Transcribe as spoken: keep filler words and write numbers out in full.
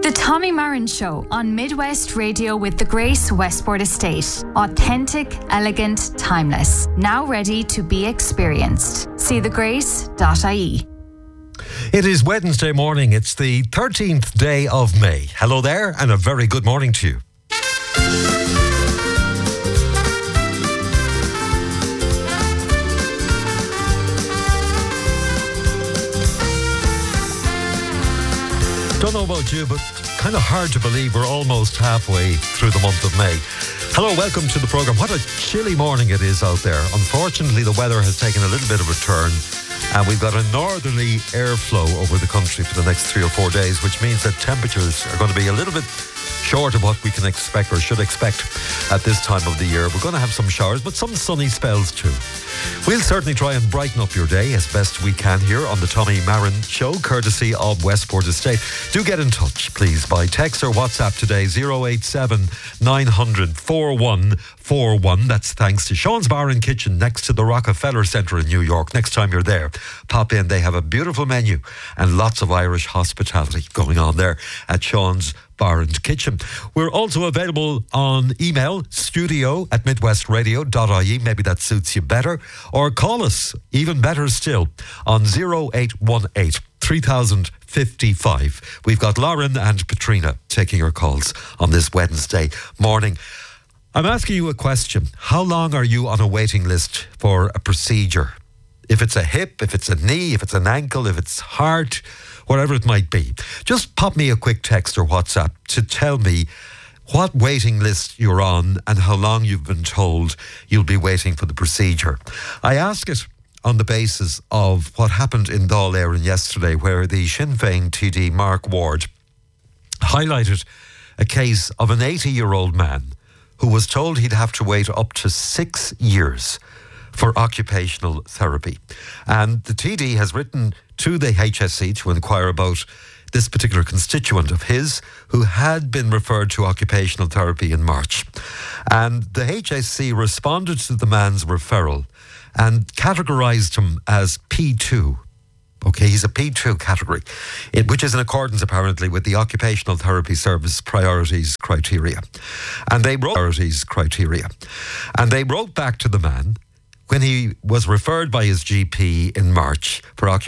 The Tommy Marin Show on Midwest Radio with the Grace Westport Estate. Authentic, elegant, timeless. Now ready to be experienced. See the grace dot I E. It is Wednesday morning. It's the thirteenth day of May. Hello there and a very good morning to you. Don't know about you, but kind of hard to believe we're almost halfway through the month of May. Hello, welcome to the programme. What a chilly morning it is out there. Unfortunately, the weather has taken a little bit of a turn and we've got a northerly airflow over the country for the next three or four days, which means that temperatures are going to be a little bit short of what we can expect or should expect at this time of the year. We're going to have some showers, but some sunny spells too. We'll certainly try and brighten up your day as best we can here on the Tommy Marin Show, courtesy of Westport Estate. Do get in touch, please, by text or WhatsApp today, oh eight seven, nine hundred, forty-one forty-one. That's thanks to Sean's Bar and Kitchen next to the Rockefeller Centre in New York. Next time you're there, pop in. They have a beautiful menu and lots of Irish hospitality going on there at Sean's Bar and Kitchen. We're also available on email, studio at midwestradio dot I E. Maybe that suits you better. Or call us, even better still, on oh eight one eight, three thousand fifty-five. We've got Lauren and Patrina taking your calls on this Wednesday morning. I'm asking you a question. How long are you on a waiting list for a procedure? If it's a hip, if it's a knee, if it's an ankle, if it's heart, whatever it might be. Just pop me a quick text or WhatsApp to tell me what waiting list you're on and how long you've been told you'll be waiting for the procedure. I ask it on the basis of what happened in Dáil Éireann yesterday, where the Sinn Féin T D Mark Ward highlighted a case of an eighty-year-old man who was told he'd have to wait up to six years for occupational therapy. And the T D has written to the H S C to inquire about this particular constituent of his who had been referred to occupational therapy in March. And the H S C responded to the man's referral and categorised him as P two. Okay, he's a P two category, it, which is in accordance apparently with the Occupational Therapy Service priorities criteria. And they wrote priorities criteria. And they wrote back to the man when he was referred by his G P in March for occupational